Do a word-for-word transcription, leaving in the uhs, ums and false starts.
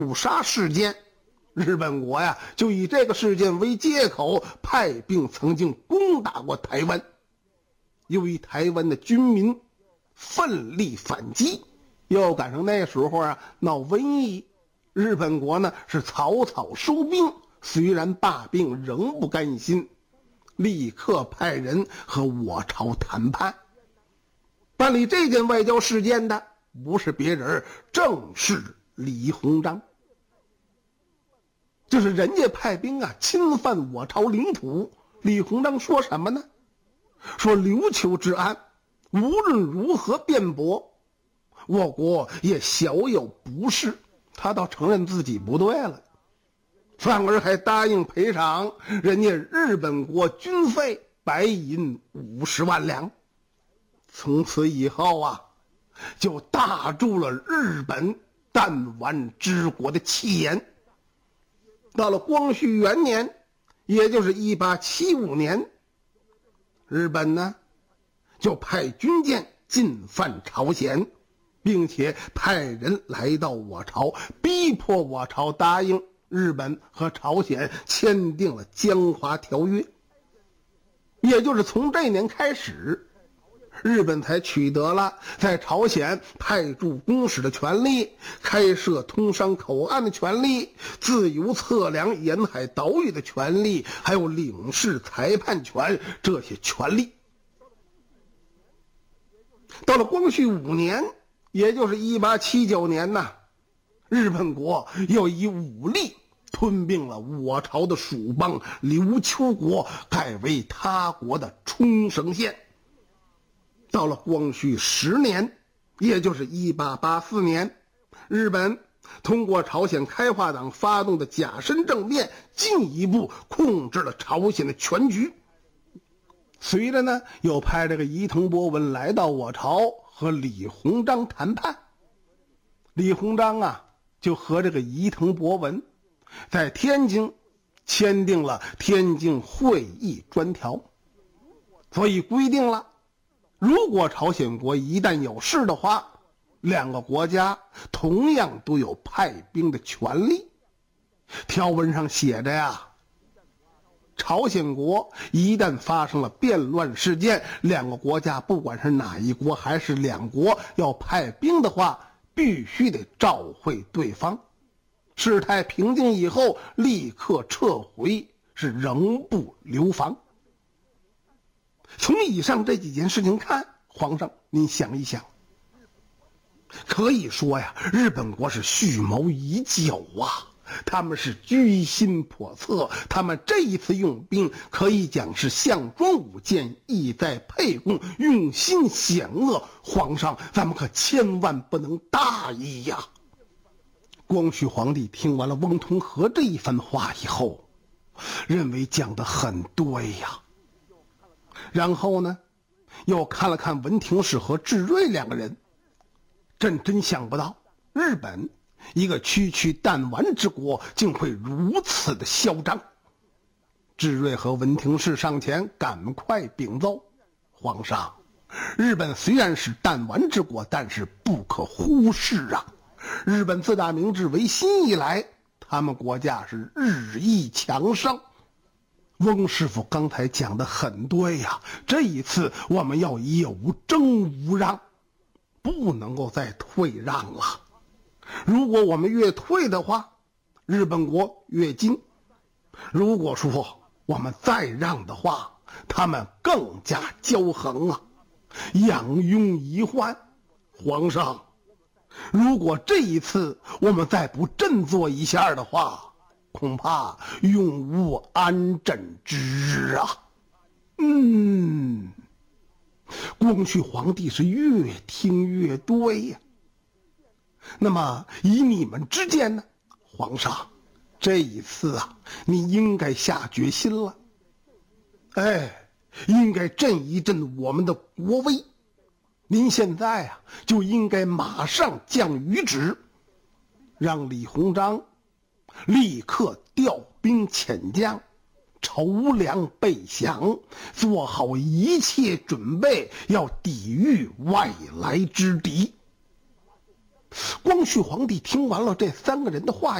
捕杀事件，日本国呀就以这个事件为借口，派兵曾经攻打过台湾。由于台湾的军民奋力反击，又赶上那时候啊闹瘟疫，日本国呢是草草收兵，虽然罢兵仍不甘心，立刻派人和我朝谈判。办理这件外交事件的不是别人，正是李鸿章。就是人家派兵啊侵犯我朝领土，李鸿章说什么呢？说琉球之案无论如何辩驳，我国也小有不是，他倒承认自己不对了，反而还答应赔偿人家日本国军费白银五十万两。从此以后啊，就打住了日本弹丸之国的气焰。到了光绪元年，也就是一八七五年，日本呢就派军舰进犯朝鲜，并且派人来到我朝，逼迫我朝答应日本和朝鲜签订了江华条约。也就是从这年开始，日本才取得了在朝鲜派驻公使的权利，开设通商口岸的权利，自由测量沿海岛屿的权利，还有领事裁判权这些权利。到了光绪五年，也就是一八七九年呐，日本国又以武力吞并了我朝的属邦琉球国，改为他国的冲绳县。到了光绪十年，也就是一八八四年，日本通过朝鲜开化党发动的甲申政变，进一步控制了朝鲜的全局。随着呢，又派这个伊藤博文来到我朝和李鸿章谈判。李鸿章啊，就和这个伊藤博文在天津签订了天津会议专条，所以规定了，如果朝鲜国一旦有事的话，两个国家同样都有派兵的权利。条文上写着呀，朝鲜国一旦发生了变乱事件，两个国家不管是哪一国还是两国要派兵的话，必须得召会对方，事态平静以后立刻撤回，是仍不留防。从以上这几件事情看，皇上您想一想，可以说呀，日本国是蓄谋已久啊，他们是居心叵测，他们这一次用兵可以讲是项庄舞剑，意在沛公，用心险恶。皇上，咱们可千万不能大意呀！光绪皇帝听完了翁同龢这一番话以后，认为讲得很对呀。然后呢，又看了看文廷式和智瑞两个人，朕真想不到日本一个区区弹丸之国竟会如此的嚣张。智瑞和文廷式上前赶快禀奏，皇上，日本虽然是弹丸之国，但是不可忽视啊！日本自打明治维新以来，他们国家是日益强盛。翁师傅刚才讲的很对呀，这一次我们要有争无让，不能够再退让了。如果我们越退的话，日本国越近；如果说我们再让的话，他们更加骄横啊，养拥遗患。皇上，如果这一次我们再不振作一下的话，恐怕永无安枕之日啊！嗯，光绪皇帝是越听越对呀。那么以你们之见呢，皇上，这一次啊，你应该下决心了。哎，应该振一振我们的国威。您现在啊，就应该马上降谕旨，让李鸿章立刻调兵遣将，筹粮备饷，做好一切准备，要抵御外来之敌。 光绪皇帝听完了这三个人的话